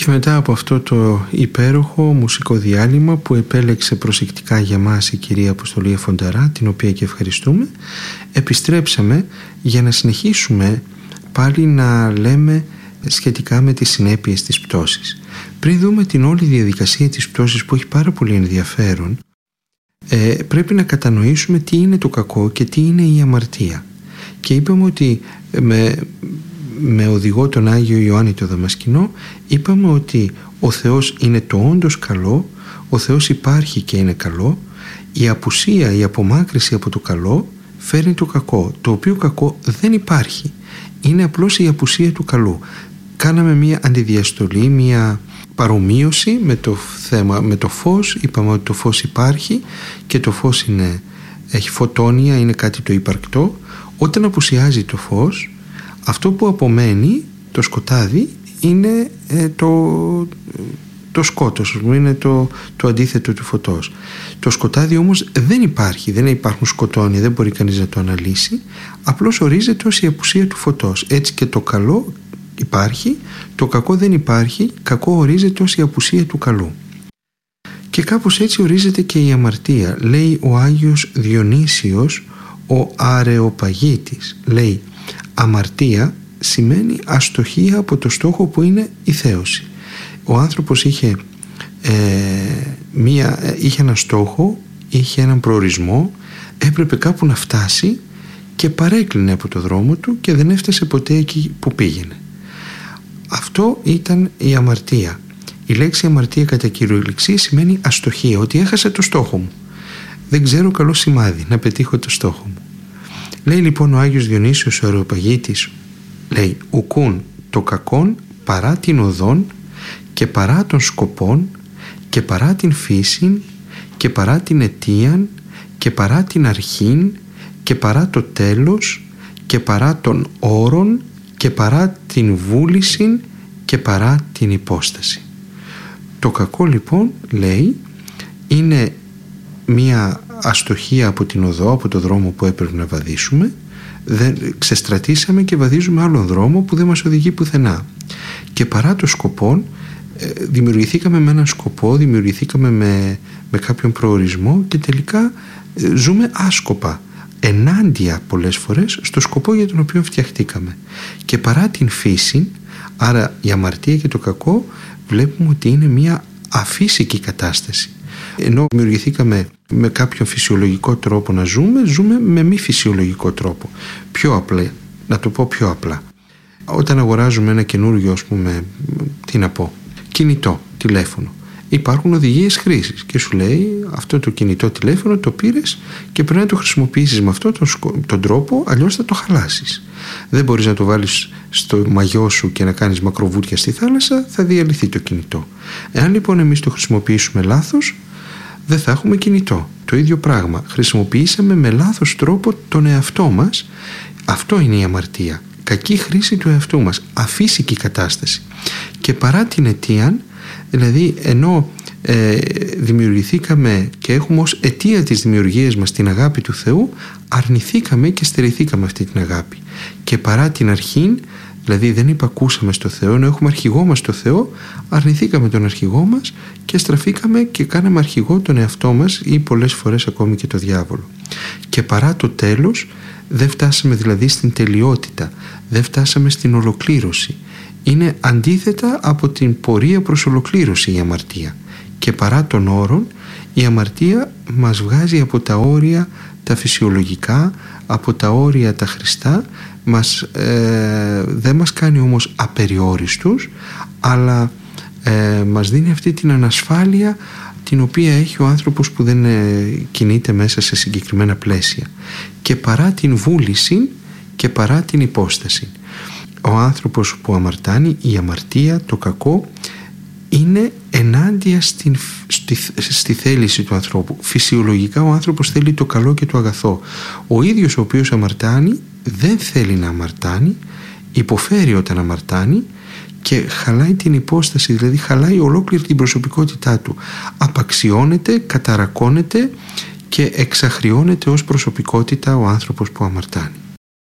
Και μετά από αυτό το υπέροχο μουσικό διάλειμμα που επέλεξε προσεκτικά για μας η κυρία Αποστολή Φονταρά, την οποία και ευχαριστούμε, επιστρέψαμε για να συνεχίσουμε πάλι να λέμε σχετικά με τις συνέπειες της πτώσης. Πριν δούμε την όλη διαδικασία της πτώσης, που έχει πάρα πολύ ενδιαφέρον, πρέπει να κατανοήσουμε τι είναι το κακό και τι είναι η αμαρτία. Και είπαμε ότι με οδηγό τον Άγιο Ιωάννη το Δαμασκηνό, είπαμε ότι ο Θεός είναι το όντως καλό, ο Θεός υπάρχει και είναι καλό, η απουσία, η απομάκρυση από το καλό φέρνει το κακό, το οποίο κακό δεν υπάρχει, είναι απλώς η απουσία του καλού. Κάναμε μία αντιδιαστολή, μία παρομοίωση με το θέμα, με το φως. Είπαμε ότι το φως υπάρχει και το φως έχει φωτόνια, είναι κάτι το υπαρκτό. Όταν απουσιάζει το φως, αυτό που απομένει, το σκοτάδι, είναι το σκότος, είναι το αντίθετο του φωτός. Το σκοτάδι όμως δεν υπάρχει, δεν υπάρχουν σκοτώνια, δεν μπορεί κανείς να το αναλύσει, απλώς ορίζεται ως η απουσία του φωτός. Έτσι και το καλό υπάρχει, το κακό δεν υπάρχει, κακό ορίζεται ως η απουσία του καλού. Και κάπως έτσι ορίζεται και η αμαρτία. Λέει ο Άγιος Διονύσιος ο Αρεοπαγίτης, λέει, αμαρτία σημαίνει αστοχία από το στόχο που είναι η θέωση. Ο άνθρωπος είχε έναν στόχο, είχε έναν προορισμό, έπρεπε κάπου να φτάσει και παρέκλεινε από το δρόμο του και δεν έφτασε ποτέ εκεί που πήγαινε. Αυτό ήταν η αμαρτία. Η λέξη αμαρτία κατά κυριολεξία σημαίνει αστοχία, ότι έχασα το στόχο μου. Δεν ξέρω καλό σημάδι να πετύχω το στόχο μου. Λέει λοιπόν ο Άγιος Διονύσιος ο Αρεοπαγίτης, λέει, ουκούν το κακόν παρά την οδόν και παρά των σκοπών και παρά την φύσιν και παρά την αιτίαν και παρά την αρχήν και παρά το τέλος και παρά των όρων και παρά την βούλησιν και παρά την υπόσταση. Το κακό λοιπόν, λέει, είναι μία αστοχία από την οδό, από το δρόμο που έπρεπε να βαδίσουμε. Ξεστρατήσαμε και βαδίζουμε άλλον δρόμο που δεν μας οδηγεί πουθενά. Και παρά το σκοπό, δημιουργηθήκαμε με έναν σκοπό, δημιουργηθήκαμε με κάποιον προορισμό και τελικά ζούμε άσκοπα, ενάντια πολλές φορές στο σκοπό για τον οποίο φτιαχτήκαμε. Και παρά την φύση, άρα η αμαρτία και το κακό, βλέπουμε ότι είναι μια αφύσικη κατάσταση. Ενώ δημιουργηθήκαμε με κάποιον φυσιολογικό τρόπο να ζούμε με μη φυσιολογικό τρόπο. Πιο απλά, να το πω πιο απλά. Όταν αγοράζουμε ένα καινούργιο, κινητό, τηλέφωνο, υπάρχουν οδηγίες χρήσης και σου λέει αυτό το κινητό τηλέφωνο το πήρες και πρέπει να το χρησιμοποιήσεις με αυτόν τον τρόπο, αλλιώς θα το χαλάσεις. Δεν μπορείς να το βάλεις στο μαγιό σου και να κάνεις μακροβούρια στη θάλασσα, θα διαλυθεί το κινητό. Εάν λοιπόν εμείς το χρησιμοποιήσουμε λάθος, δεν θα έχουμε κινητό. Το ίδιο πράγμα. Χρησιμοποιήσαμε με λάθος τρόπο τον εαυτό μας. Αυτό είναι η αμαρτία. Κακή χρήση του εαυτού μας. Αφύσικη κατάσταση. Και παρά την αιτίαν, δηλαδή ενώ δημιουργηθήκαμε και έχουμε ως αιτία της δημιουργίας μας την αγάπη του Θεού, αρνηθήκαμε και στερηθήκαμε αυτή την αγάπη. Και παρά την αρχήν, δηλαδή δεν υπακούσαμε στο Θεό, ενώ έχουμε αρχηγό μας το Θεό, αρνηθήκαμε τον αρχηγό μας και στραφήκαμε και κάναμε αρχηγό τον εαυτό μας ή πολλές φορές ακόμη και το διάβολο. Και παρά το τέλος, δεν φτάσαμε δηλαδή στην τελειότητα, δεν φτάσαμε στην ολοκλήρωση. Είναι αντίθετα από την πορεία προς ολοκλήρωση η αμαρτία. Και παρά των όρων, η αμαρτία μας βγάζει από τα όρια τα φυσιολογικά, από τα όρια τα χρηστά, δεν μας κάνει όμως απεριόριστους, αλλά μας δίνει αυτή την ανασφάλεια την οποία έχει ο άνθρωπος που δεν κινείται μέσα σε συγκεκριμένα πλαίσια. Και παρά την βούληση και παρά την υπόσταση. Ο άνθρωπος που αμαρτάνει, η αμαρτία, το κακό, είναι ενάντια στη θέληση του ανθρώπου. Φυσιολογικά ο άνθρωπος θέλει το καλό και το αγαθό. Ο ίδιος ο οποίος αμαρτάνει δεν θέλει να αμαρτάνει, υποφέρει όταν αμαρτάνει και χαλάει την υπόσταση, δηλαδή χαλάει ολόκληρη την προσωπικότητά του. Απαξιώνεται, καταρακώνεται και εξαχριώνεται ως προσωπικότητα ο άνθρωπος που αμαρτάνει.